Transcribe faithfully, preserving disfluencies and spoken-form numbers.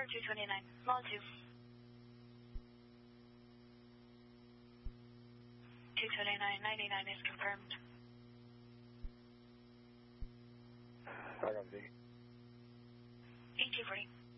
Tower two twenty-nine, small two. two twenty-nine, ninety-nine is confirmed. R M D. E two forty.